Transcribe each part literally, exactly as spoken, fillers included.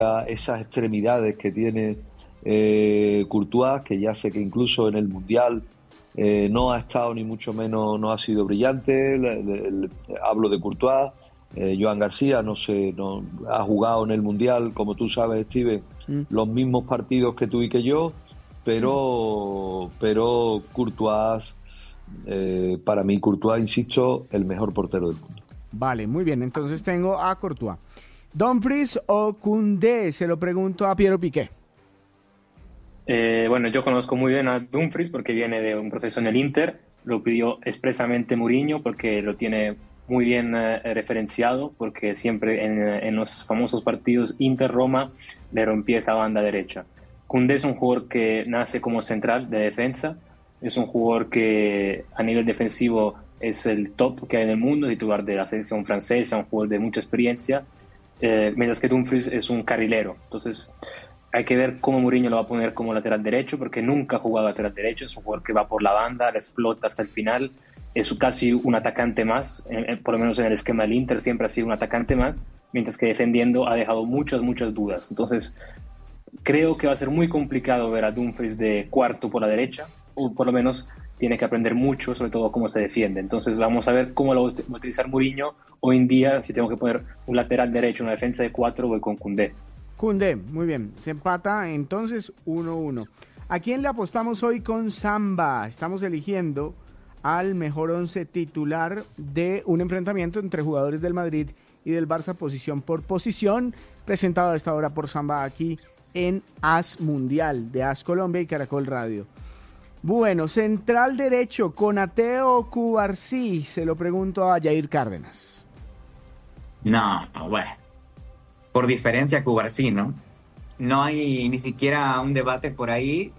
esas extremidades que tiene eh, Courtois, que ya sé que incluso en el Mundial eh, no ha estado ni mucho menos, no ha sido brillante. Le, le, le, hablo de Courtois. eh, Joan García no sé, no ha jugado en el Mundial, como tú sabes, Steven, mm. los mismos partidos que tú y que yo, pero, mm. pero Courtois, eh, para mí Courtois, insisto, el mejor portero del mundo. Vale, muy bien, entonces tengo a Courtois. ¿Dumfries o Koundé? Se lo pregunto a Piero Piqué. Eh, bueno, yo conozco muy bien a Dumfries porque viene de un proceso en el Inter. Lo pidió expresamente Mourinho porque lo tiene muy bien eh, referenciado, porque siempre en, en los famosos partidos Inter-Roma le rompía esa banda derecha. Koundé es un jugador que nace como central de defensa. Es un jugador que a nivel defensivo es el top que hay en el mundo, titular de la selección francesa, un jugador de mucha experiencia. Eh, mientras que Dumfries es un carrilero. Entonces hay que ver cómo Mourinho lo va a poner como lateral derecho, porque nunca ha jugado lateral derecho. Es un jugador que va por la banda, la explota hasta el final, es casi un atacante más, eh, por lo menos en el esquema del Inter siempre ha sido un atacante más, mientras que defendiendo ha dejado muchas, muchas dudas. Entonces creo que va a ser muy complicado ver a Dumfries de cuarto por la derecha, o por lo menos tiene que aprender mucho, sobre todo cómo se defiende. Entonces vamos a ver cómo lo va a utilizar Mourinho. Hoy en día, si tengo que poner un lateral derecho, una defensa de cuatro, voy con Koundé. Koundé, muy bien. Se empata entonces uno uno. ¿A quién le apostamos hoy con Samba? Estamos eligiendo al mejor once titular de un enfrentamiento entre jugadores del Madrid y del Barça, posición por posición, presentado a esta hora por Samba aquí en As Mundial de As Colombia y Caracol Radio. Bueno, central derecho, Konaté o Cubarsí, se lo pregunto a Jair Cárdenas. No, bueno, por diferencia Cubarsí, ¿no? No hay ni siquiera un debate por ahí.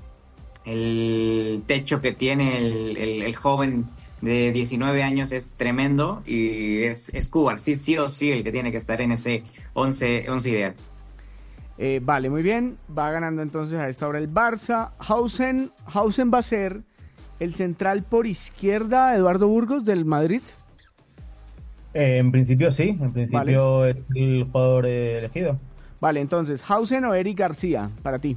El techo que tiene el, el, el joven de diecinueve años es tremendo y es, es Cubarsí sí o sí el que tiene que estar en ese once, once ideal. Eh, vale, muy bien, va ganando entonces a esta hora el Barça. Hausen, Hausen va a ser el central por izquierda, Eduardo Burgos, del Madrid. Eh, en principio sí, en principio vale. Es el jugador eh, elegido. Vale, entonces, Hausen o Eric García, para ti.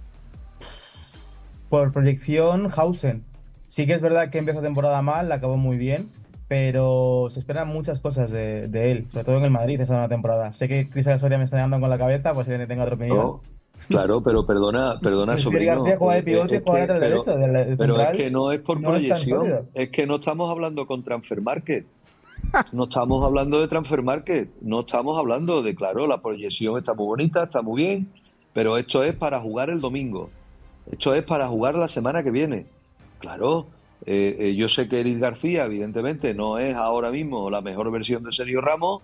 Por proyección, Hausen. Sí que es verdad que empezó temporada mal, la acabó muy bien, pero se esperan muchas cosas de, de él, sobre todo en el Madrid esa nueva temporada. Sé que Cristóbal Soria me está dando con la cabeza, pues si tenga otra opinión. No, claro, pero perdona, perdona, sobrino. García juega de pivote y juega lateral derecho. Del, del pero central, es que no es por no proyección, es, es que no estamos hablando con Transfer Market. No estamos hablando de Transfer Market, no estamos hablando de, claro, la proyección está muy bonita, está muy bien, pero esto es para jugar el domingo. Esto es para jugar la semana que viene. Claro, eh, eh, yo sé que Eric García, evidentemente, no es ahora mismo la mejor versión de Sergio Ramos,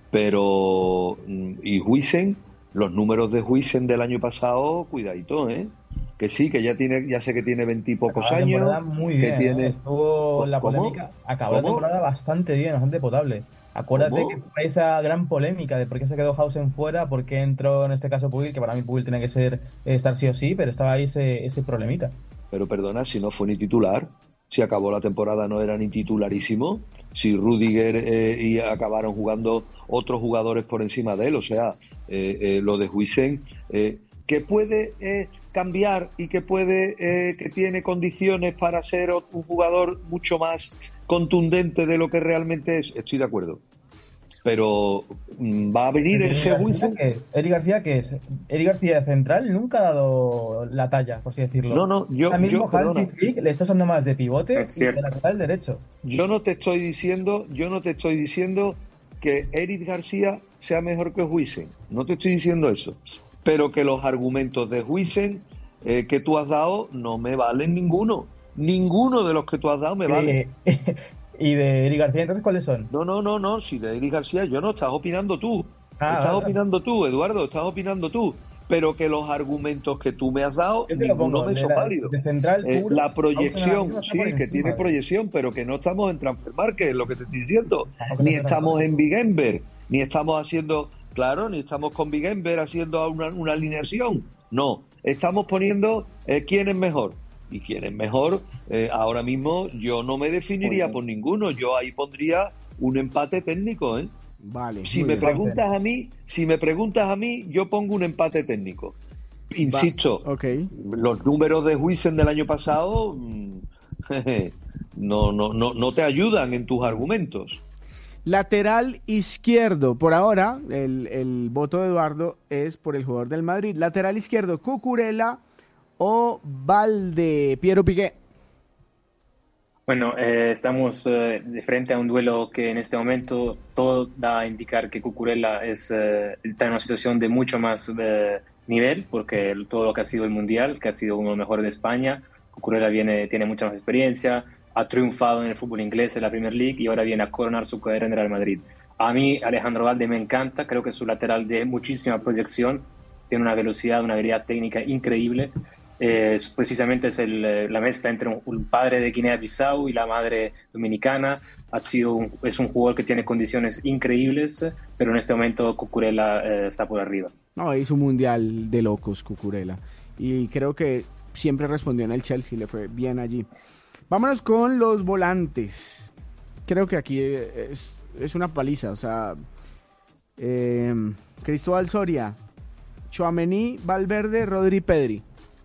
pero... Y Huijsen, los números de Huijsen del año pasado, cuidadito, ¿eh? Que sí, que ya tiene, ya sé que tiene veintipocos años. Muy que bien, tiene... ¿eh? Estuvo la polémica, acabó la temporada bastante bien, bastante potable. Acuérdate ¿Cómo? Que fue esa gran polémica de por qué se quedó Hausen fuera, por qué entró en este caso Puyol, que para mí Puyol tiene que ser estar sí o sí, pero estaba ahí ese, ese problemita. Pero perdona, si no fue ni titular, si acabó la temporada no era ni titularísimo, si Rüdiger eh, y acabaron jugando otros jugadores por encima de él, o sea, eh, eh, lo de Huijsen, eh, que puede eh, cambiar y que puede eh, que tiene condiciones para ser un jugador mucho más contundente de lo que realmente es, estoy de acuerdo. Pero va a venir ese Huijsen. Eric García, ¿qué es? Eric García de central nunca ha dado la talla, por así decirlo. No, no, yo. Ahora mismo yo, Hansi Flick le está usando más de pivote es y de lateral derecho. Yo no te estoy diciendo, yo no te estoy diciendo que Eric García sea mejor que Huijsen. No te estoy diciendo eso. Pero que los argumentos de Huijsen eh, que tú has dado no me valen ninguno. Ninguno de los que tú has dado me vale. Eh, ¿Y de Eric García entonces cuáles son? No, no, no, no. Si de Eric García yo no, estás opinando tú. Ah, estás vale. opinando tú, Eduardo, estás opinando tú. Pero que los argumentos que tú me has dado, ninguno me son válidos. De central eh, puro, la proyección, sí, que encima, tiene ¿eh? proyección, pero que no estamos en Transfer Market, es lo que te estoy diciendo. Ni estamos en Big Ember, ni estamos haciendo, claro, ni estamos con Big Ember haciendo una, una alineación. No, estamos poniendo eh, quién es mejor. Y quién es mejor, eh, ahora mismo yo no me definiría por ninguno. Yo ahí pondría un empate técnico, ¿eh? Vale. Si me preguntas a mí, si me preguntas a mí, yo pongo un empate técnico. Insisto, Va, okay. Los números de Huijsen del año pasado no, no, no, no te ayudan en tus argumentos. Lateral izquierdo, por ahora, el, el voto de Eduardo es por el jugador del Madrid. Lateral izquierdo, Cucurella o Valde, Piero Piqué. Bueno, eh, estamos eh, de frente a un duelo que en este momento todo da a indicar que Cucurella es, eh, está en una situación de mucho más eh, nivel, porque todo lo que ha sido el Mundial, que ha sido uno de los mejores de España, Cucurella viene, tiene mucha más experiencia, ha triunfado en el fútbol inglés, en la Premier League, y ahora viene a coronar su carrera en el Real Madrid. A mí Alejandro Valde me encanta, creo que es un lateral de muchísima proyección, tiene una velocidad, una habilidad técnica increíble. Eh, precisamente es el, la mezcla entre un, un padre de Guinea-Bissau y la madre dominicana. Ha sido un, es un jugador que tiene condiciones increíbles, pero en este momento Cucurella eh, está por arriba. No, hizo un mundial de locos Cucurella, y creo que siempre respondió en el Chelsea, le fue bien allí. Vámonos con los volantes. Creo que aquí es, es una paliza, o sea, eh, Cristóbal Soria, Tchouaméni, Valverde, Rodri, Pedri.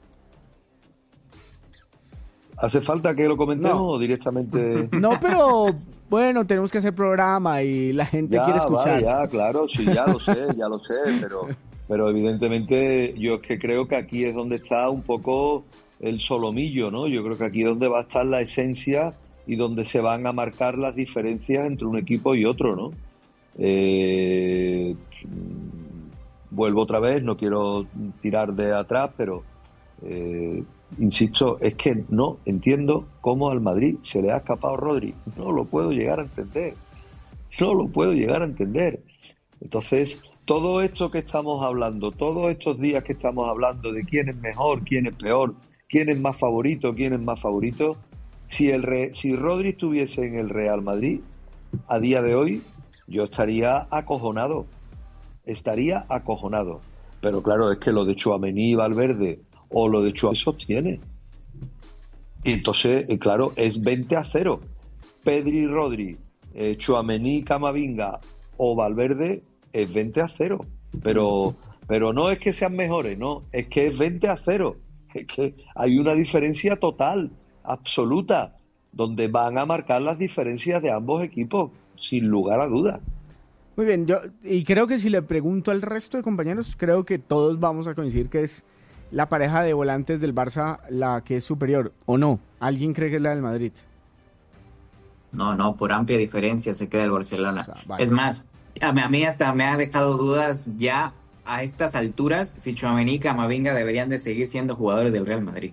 ¿Hace falta que lo comentemos No. o directamente? No, pero bueno, tenemos que hacer programa y la gente Ya, quiere escuchar. vale, ya, claro, sí, ya lo sé, ya lo sé, pero, pero evidentemente yo es que creo que aquí es donde está un poco el solomillo, ¿no? Yo creo que aquí es donde va a estar la esencia y donde se van a marcar las diferencias entre un equipo y otro, ¿no? Eh, vuelvo otra vez, no quiero tirar de atrás, pero eh, insisto, es que no entiendo cómo al Madrid se le ha escapado Rodri. No lo puedo llegar a entender. No lo puedo llegar a entender. Entonces, todo esto que estamos hablando, todos estos días que estamos hablando de quién es mejor, quién es peor, quién es más favorito, quién es más favorito, si, el Re- si Rodri estuviese en el Real Madrid, a día de hoy, yo estaría acojonado. Estaría acojonado. Pero claro, es que lo de Tchouaméni y Valverde o lo de Tchouaméni sostiene. Y entonces, eh, claro, es veinte a cero. Pedri y Rodri, eh, Tchouaméni, Camavinga o Valverde es veinte a cero. Pero, pero no es que sean mejores, no, es que es veinte a cero. Es que hay una diferencia total, absoluta, donde van a marcar las diferencias de ambos equipos, sin lugar a dudas. Muy bien, yo y creo que si le pregunto al resto de compañeros, creo que todos vamos a coincidir que es la pareja de volantes del Barça la que es superior, ¿o no? ¿Alguien cree que es la del Madrid? No, no, por amplia diferencia se queda el Barcelona. O sea, vale. Es más, a mí, a mí hasta me ha dejado dudas ya a estas alturas si Tchouaméni y Camavinga deberían de seguir siendo jugadores del Real Madrid.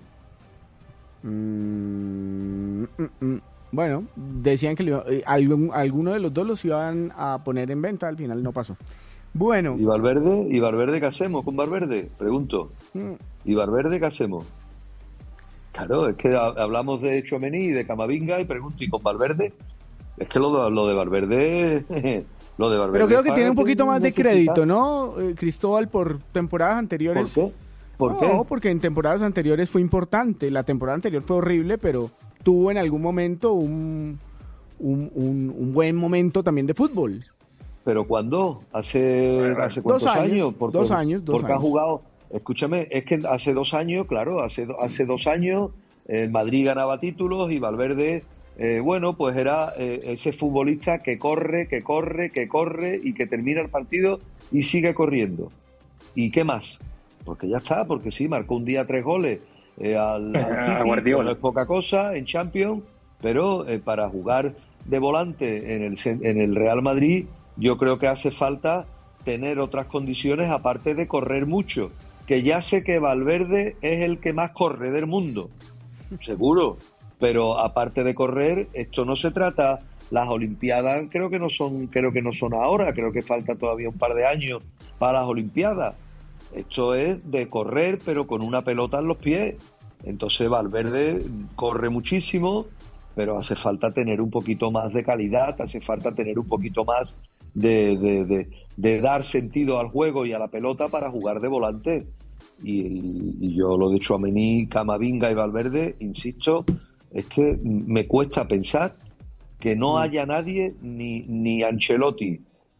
Mm, mm, mm. Bueno, decían que le iba- eh, algún, alguno de los dos los iban a poner en venta, al final no pasó. Bueno, ¿Y Valverde? ¿Y Valverde qué hacemos con Valverde? Pregunto. mm, ¿Y Valverde qué hacemos? Claro, es que ha- hablamos de Tchouaméni y de Camavinga y pregunto, ¿y con Valverde? Es que lo de, lo de Valverde... lo de Valverde pero creo que es tiene un para poquito más de necesita- crédito, ¿no, eh, Cristóbal, por temporadas ¿Por anteriores? qué? ¿Por no, qué? porque en temporadas anteriores fue importante. La temporada anterior fue horrible, pero tuvo en algún momento un, un, un, un buen momento también de fútbol. ¿Pero cuándo? ¿Hace, hace Dos cuántos años, Porque, dos años, dos porque ha años. jugado... Escúchame, es que hace dos años, claro, hace, do- hace dos años el Madrid ganaba títulos y Valverde, eh, bueno, pues era eh, ese futbolista que corre, que corre, que corre y que termina el partido y sigue corriendo. ¿Y qué más? Porque ya está, porque sí, marcó un día tres goles eh, al, al A City, Guardiola. que no es poca cosa en Champions, pero eh, para jugar de volante en el, cen- en el Real Madrid yo creo que hace falta tener otras condiciones aparte de correr mucho, que ya sé que Valverde es el que más corre del mundo, seguro, pero aparte de correr, esto no se trata, las Olimpiadas creo que no son, creo que no son ahora, creo que falta todavía un par de años para las Olimpiadas. Esto es de correr, pero con una pelota en los pies. Entonces Valverde corre muchísimo, pero hace falta tener un poquito más de calidad, hace falta tener un poquito más de, de, de, de dar sentido al juego y a la pelota para jugar de volante. Y, y yo lo de Tchouaméni, Camavinga y Valverde, insisto, es que me cuesta pensar que no haya nadie, ni, ni Ancelotti,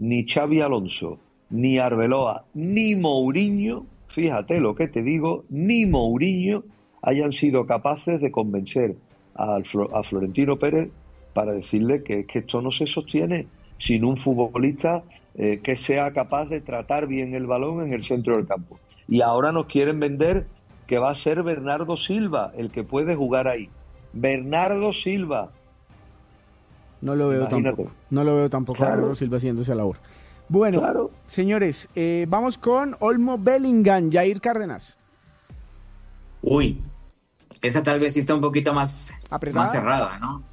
ni Xavi Alonso, ni Arbeloa, ni Mourinho, fíjate lo que te digo, ni Mourinho hayan sido capaces de convencer a, a Florentino Pérez para decirle que, que esto no se sostiene sin un futbolista eh, que sea capaz de tratar bien el balón en el centro del campo. Y ahora nos quieren vender que va a ser Bernardo Silva el que puede jugar ahí. Bernardo Silva. No lo veo Imagínate. tampoco. No lo veo tampoco Claro. a Bernardo Silva haciendo esa labor. Bueno, Claro. señores, eh, vamos con Olmo Bellingham, Jair Cárdenas. Uy, esa tal vez sí está un poquito más, ¿Apretada? más cerrada, ¿no?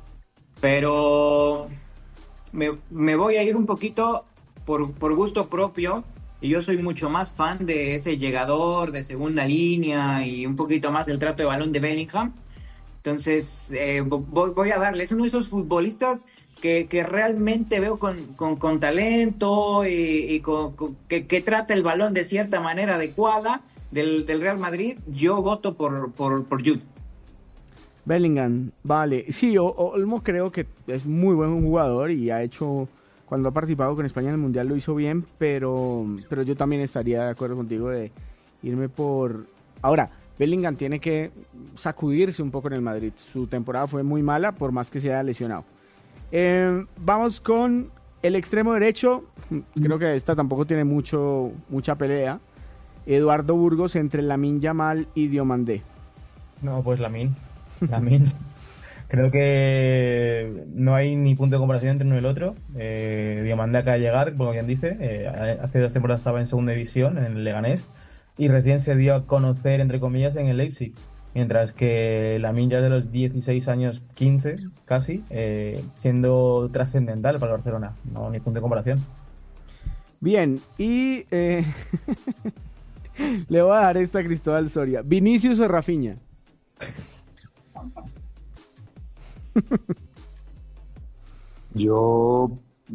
Pero me, me voy a ir un poquito por, por gusto propio, y yo soy mucho más fan de ese llegador de segunda línea y un poquito más el trato de balón de Bellingham. Entonces, eh, voy, voy a darle, es uno de esos futbolistas que, que realmente veo con, con, con talento y, y con, con- que, que trata el balón de cierta manera adecuada del, del Real Madrid. Yo voto por, por, por Jude. Bellingham, vale. Sí, o- Olmo creo que es muy buen jugador y ha hecho, cuando ha participado con España en el Mundial lo hizo bien, pero, pero yo también estaría de acuerdo contigo de irme por... Ahora, Bellingham tiene que sacudirse un poco en el Madrid. Su temporada fue muy mala, por más que se haya lesionado. Eh, vamos con el extremo derecho. Creo que esta tampoco tiene mucho mucha pelea. Eduardo Burgos entre Lamine Yamal y Diomandé. No, pues Lamine. Lamine. Creo que no hay ni punto de comparación entre uno y el otro. Eh, Diomandé acaba de llegar, como quien dice. Eh, hace dos temporadas estaba en segunda división, en el Leganés, y recién se dio a conocer, entre comillas, en el Leipzig. Mientras que Lamine ya es de los dieciséis años, quince casi, eh, siendo trascendental para el Barcelona. No, ni punto de comparación. Bien, y eh, le voy a dar esta a Cristóbal Soria. ¿Vinicius o Rafinha? Yo,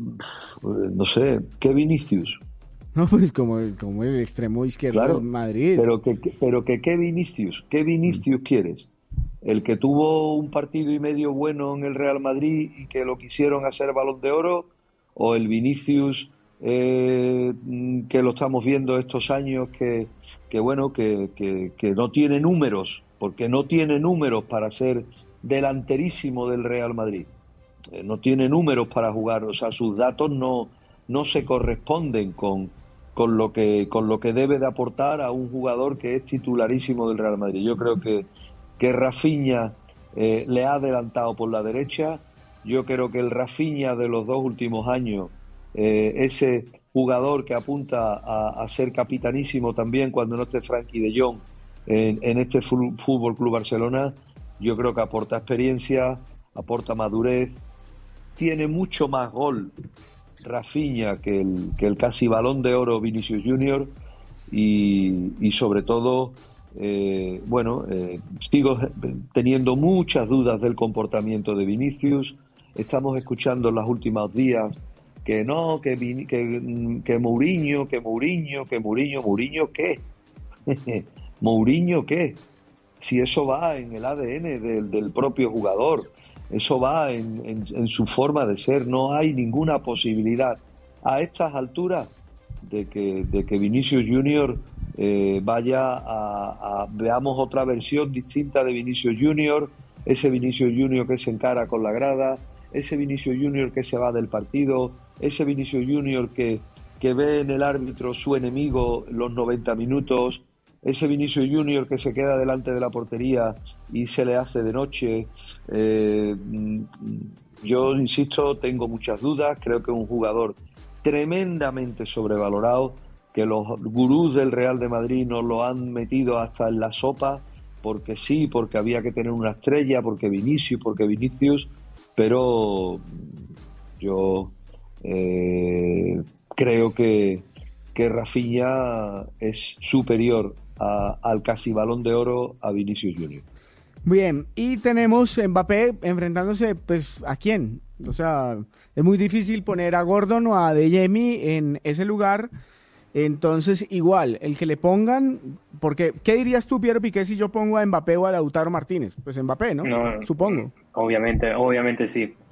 no sé, ¿qué Vinicius? No, pues como, como el extremo izquierdo Claro, del Madrid. pero que, que- pero que ¿qué Vinicius? ¿Qué Vinicius quieres? ¿El que tuvo un partido y medio bueno en el Real Madrid y que lo quisieron hacer Balón de Oro? ¿O el Vinicius eh, mm, que lo estamos viendo estos años que, que bueno, que, que- que no tiene números, porque no tiene números para ser delanterísimo del Real Madrid? Eh, no tiene números para jugar, o sea, sus datos no, no se corresponden con, con lo que, con lo que debe de aportar a un jugador que es titularísimo del Real Madrid. Yo creo que, que Rafinha eh, le ha adelantado por la derecha. Yo creo que el Rafinha de los dos últimos años, eh, ese jugador que apunta a, a ser capitanísimo también cuando no esté Frankie de Jong en, en este Fu- Fútbol Club Barcelona, yo creo que aporta experiencia, aporta madurez, tiene mucho más gol Rafinha que el, que el casi Balón de Oro Vinicius Junior, y, y sobre todo, eh, bueno, eh, sigo teniendo muchas dudas del comportamiento de Vinicius. Estamos escuchando en los últimos días que no, que, Vini- que, que Mourinho, que Mourinho, que Mourinho, Mourinho, ¿qué? Mourinho, ¿qué? Si eso va en el A D N del, del propio jugador, eso va en, en, en su forma de ser. No hay ninguna posibilidad a estas alturas de que, de que Vinicius Junior eh, vaya a, a veamos otra versión distinta de Vinicius Junior, ese Vinicius Junior que se encara con la grada, ese Vinicius Junior que se va del partido, ese Vinicius Junior que, que ve en el árbitro su enemigo los noventa minutos, ese Vinicius Junior que se queda delante de la portería y se le hace de noche. Eh, yo insisto, tengo muchas dudas, creo que es un jugador tremendamente sobrevalorado, que los gurús del Real de Madrid nos lo han metido hasta en la sopa, porque sí, porque había que tener una estrella, porque Vinicius, porque Vinicius, pero yo eh, creo que, que Rafinha es superior a, al casi Balón de Oro a Vinicius Junior. Bien, y tenemos Mbappé enfrentándose, pues, ¿a quién? O sea, es muy difícil poner a Gordon o a Adeyemi en ese lugar. Entonces, igual, el que le pongan, porque, ¿qué dirías tú, Piero Piqué, si yo pongo a Mbappé o a Lautaro Martínez? Pues Mbappé, ¿no? No, Supongo. Obviamente, obviamente sí.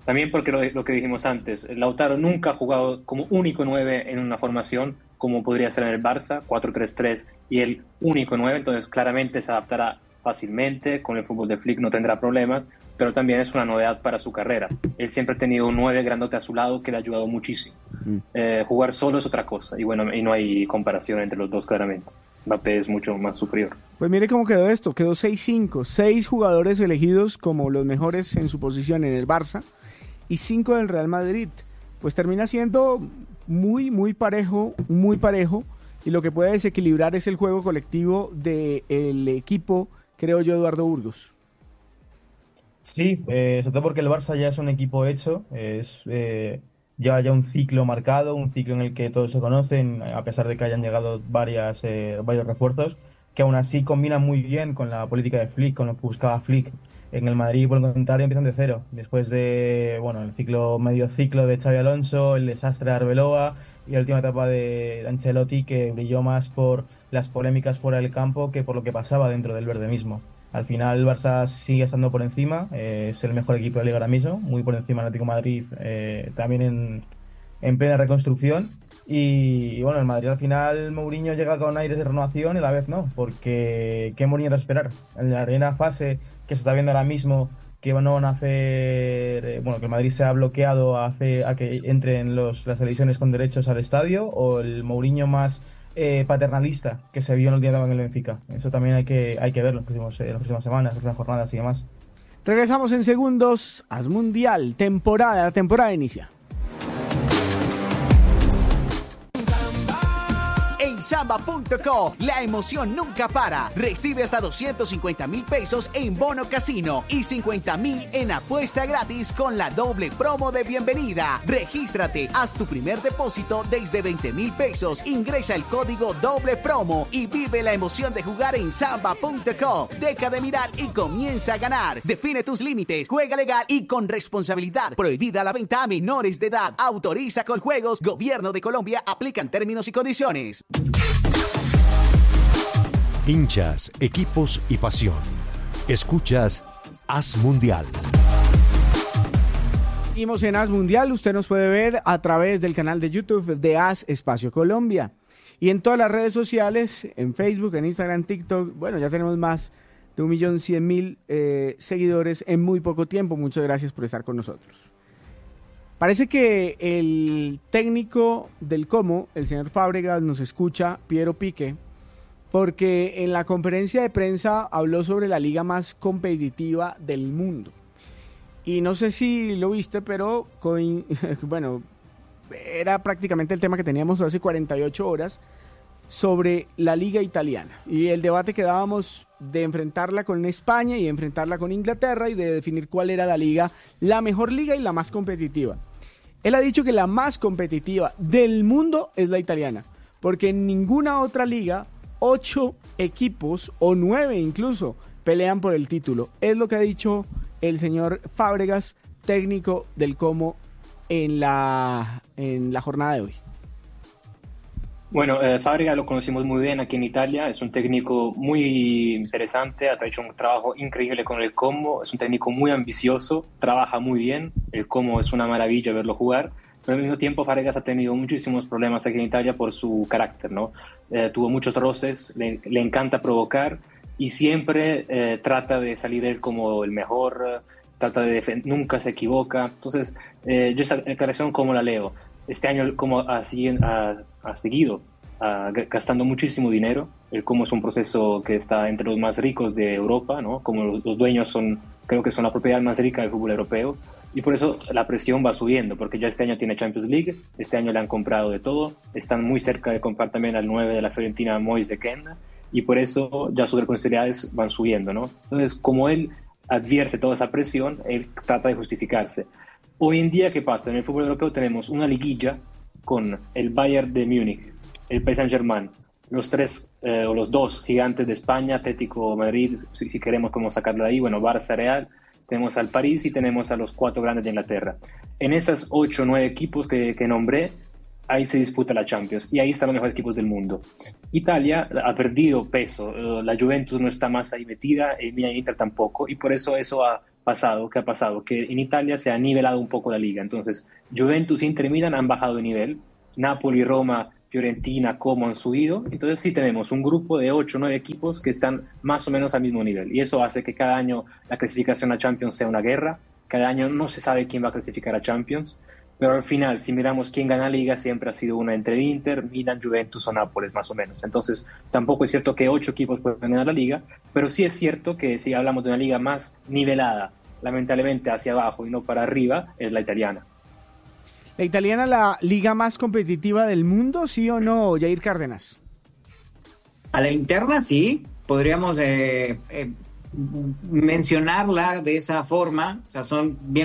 También porque lo, lo que dijimos antes, Lautaro nunca ha jugado como único nueve en una formación, como podría ser en el Barça, cuatro tres tres, y el único nueve, entonces claramente se adaptará fácilmente, con el fútbol de Flick no tendrá problemas, pero también es una novedad para su carrera. Él siempre ha tenido un nueve grandote a su lado que le ha ayudado muchísimo. Mm. Eh, jugar solo es otra cosa, y bueno, y no hay comparación entre los dos claramente. Mbappé es mucho más superior. Pues mire cómo quedó esto, quedó seis cinco, seis jugadores elegidos como los mejores en su posición en el Barça y cinco del Real Madrid. Pues termina siendo muy, muy parejo, muy parejo, y lo que puede desequilibrar es el juego colectivo del equipo, creo yo, Eduardo Burgos. Sí, eh, sobre todo porque el Barça ya es un equipo hecho, es, eh, lleva ya un ciclo marcado, un ciclo en el que todos se conocen, a pesar de que hayan llegado varias, eh, varios refuerzos, que aún así combinan muy bien con la política de Flick, con lo que buscaba Flick. En el Madrid, por el contrario, empiezan de cero. Después de, bueno, el ciclo, medio ciclo de Xabi Alonso, el desastre de Arbeloa y la última etapa de Ancelotti, que brilló más por las polémicas fuera del campo que por lo que pasaba dentro del verde mismo. Al final el Barça sigue estando por encima, eh, es el mejor equipo de la Liga ahora mismo, muy por encima del Atlético de Madrid, eh, también en, en plena reconstrucción. Y, y bueno, el Madrid al final, Mourinho llega con aires de renovación y a la vez no, porque ¿qué Mourinho te esperar? En la primera fase que se está viendo ahora mismo, que no van a hacer, eh, bueno, que el Madrid se ha bloqueado a, hacer, a que entren los, las selecciones con derechos al estadio, o el Mourinho más eh, paternalista que se vio en el día de en el Benfica. Eso también hay que, hay que verlo en, próximos, en las próximas semanas, en las próximas jornadas y demás. Regresamos en segundos. Haz Mundial, temporada, la temporada inicia. Samba punto co, la emoción nunca para. Recibe hasta doscientos cincuenta mil pesos en bono casino y cincuenta mil en apuesta gratis con la doble promo de bienvenida. Regístrate, haz tu primer depósito desde veinte mil pesos, ingresa el código doble promo y vive la emoción de jugar en Samba punto co. Deja de mirar y comienza a ganar. Define tus límites, juega legal y con responsabilidad. Prohibida la venta a menores de edad. Autoriza con juegos. Gobierno de Colombia. Aplican términos y condiciones. Hinchas, equipos y pasión. Escuchas Haz Mundial. Seguimos en Haz Mundial. Usted nos puede ver a través del canal de YouTube de Haz Espacio Colombia. Y en todas las redes sociales, en Facebook, en Instagram, TikTok. Bueno, ya tenemos más de un millón cien mil eh, seguidores en muy poco tiempo. Muchas gracias por estar con nosotros. Parece que el técnico del Como, el señor Fábregas, nos escucha, Piero Pique, porque en la conferencia de prensa habló sobre la liga más competitiva del mundo. Y no sé si lo viste, pero con, bueno, era prácticamente el tema que teníamos hace cuarenta y ocho horas sobre la liga italiana. Y el debate que dábamos de enfrentarla con España y enfrentarla con Inglaterra y de definir cuál era la liga, la mejor liga y la más competitiva. Él ha dicho que la más competitiva del mundo es la italiana, porque en ninguna otra liga, ocho equipos o nueve incluso pelean por el título. Es lo que ha dicho el señor Fábregas, técnico del Como, en la, en la jornada de hoy. Bueno, eh, Fábregas lo conocimos muy bien aquí en Italia, es un técnico muy interesante, ha hecho un trabajo increíble con el Como, es un técnico muy ambicioso, trabaja muy bien, el Como es una maravilla verlo jugar, pero al mismo tiempo Fábregas ha tenido muchísimos problemas aquí en Italia por su carácter, ¿no? Eh, tuvo muchos roces, le, le encanta provocar y siempre eh, trata de salir él como el mejor, trata de defender, nunca se equivoca, entonces eh, yo esa declaración como la leo. Este año como ha, ha, ha seguido uh, gastando muchísimo dinero. El Como es un proceso que está entre los más ricos de Europa, ¿no? Como los, los dueños son, creo que son la propiedad más rica del fútbol europeo. Y por eso la presión va subiendo, porque ya este año tiene Champions League, este año le han comprado de todo, están muy cerca de comprar también al nueve de la Fiorentina, Moise Kean, y por eso ya sus responsabilidades van subiendo, ¿no? Entonces, como él advierte toda esa presión, él trata de justificarse. Hoy en día, ¿qué pasa? En el fútbol europeo tenemos una liguilla con el Bayern de Múnich, el P S G Saint-Germain, los tres eh, o los dos gigantes de España, Atlético Madrid, si, si queremos cómo sacarlo de ahí, bueno, Barça, Real, tenemos al París y tenemos a los cuatro grandes de Inglaterra. En esas ocho o nueve equipos que, que nombré, ahí se disputa la Champions y ahí están los mejores equipos del mundo. Italia ha perdido peso, la Juventus no está más ahí metida, el Milan Inter tampoco, y por eso eso ha pasado, ¿qué ha pasado? Que en Italia se ha nivelado un poco la liga. Entonces, Juventus, Inter y Milan han bajado de nivel. Napoli, Roma, Fiorentina, Como han subido. Entonces sí tenemos un grupo de ocho o nueve equipos que están más o menos al mismo nivel. Y eso hace que cada año la clasificación a Champions sea una guerra. Cada año no se sabe quién va a clasificar a Champions. Pero al final, si miramos quién gana la liga, siempre ha sido una entre Inter, Milan, Juventus o Nápoles, más o menos. Entonces, tampoco es cierto que ocho equipos pueden ganar la liga, pero sí es cierto que si hablamos de una liga más nivelada, lamentablemente hacia abajo y no para arriba, es la italiana. ¿La italiana la liga más competitiva del mundo, sí o no, Jair Cárdenas? A la interna sí, podríamos eh, eh, mencionarla de esa forma, o sea, son bien